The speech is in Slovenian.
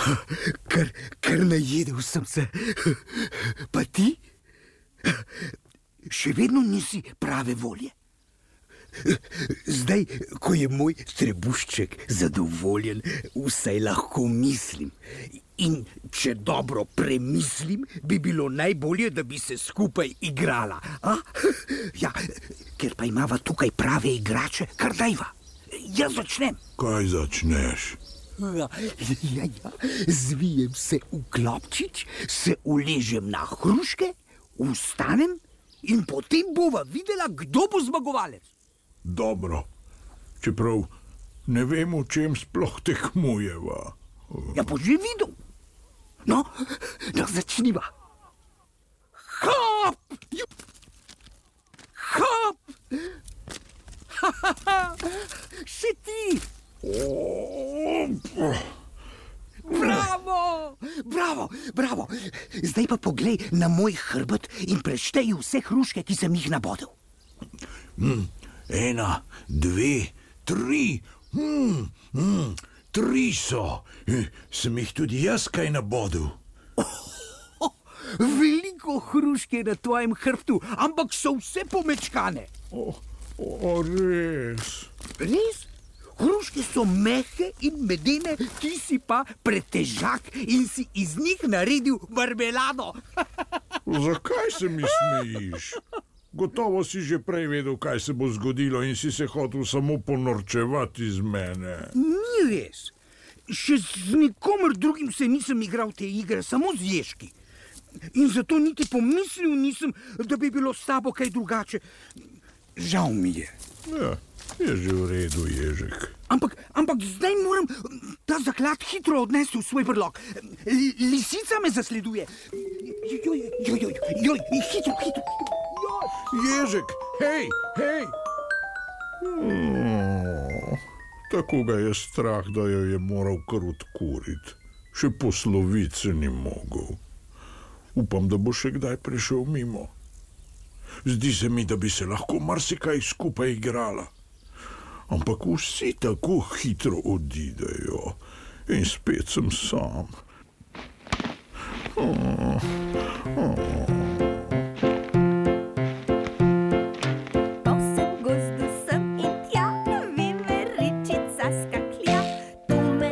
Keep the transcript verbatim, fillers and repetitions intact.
Kar, kar najedel sem se. Pa ti? Še vedno nisi prave volje. Zdaj, ko je moj trebušček zadovoljen, vsaj lahko mislim. In če dobro premislim, bi bilo najbolje, da bi se skupaj igrala. A? Ja, ker pa imava tukaj prave igrače, kar dajva. Jaz začnem. Kaj začneš? Ja, ja, ja. Zvijem se v klopčič, se uležem na hruške, vstanem in potem bova videla, kdo bo zmagovalec. Dobro, čeprav ne vem, v čem sploh tekmujeva. Ja, bo že videl. No, da začniva. Hop! Hop! Ha, ha, ha. Še ti! Bravo! Bravo, bravo! Zdaj pa poglej na moj hrbet in preštej vse hruške, ki sem jih nabodel. Mm, ena, dve, tri, mm, mm, tri so. Sem jih tudi jaz kaj nabodel. Oh, oh, veliko hruške na tvojem hrbtu, ampak so vse pomečkane. O, o, res? Res? Hruške so mehke in medene, ti si pa pretežak in si iz njih naredil marmelado. Zakaj se mi smejiš? Gotovo si že prej vedel, kaj se bo zgodilo in si se hotel samo ponorčevati iz mene. Ni res. Še z nikomer drugim se nisem igral te igre, samo z ježki. In zato niti pomislil nisem, da bi bilo s tabo kaj drugače. Žal mi je. Ja, je že v redu, Ježek. Ampak, ampak zdaj moram ta zaklad hitro odnesti v svoj brlog. Lisica me zasleduje. Joj, joj, joj, joj, hitro, hitro. Joj. Ježek, hej, hej! Oh, tako ga je strah, da jo je moral kar odkuriti. Še posloviti se ni mogel. Upam, da bo še kdaj prišel mimo. Zdi se mi, da bi se lahko marsikaj skupaj igrala. Ampak vsi tako hitro odidejo in spet sem sam. Oh.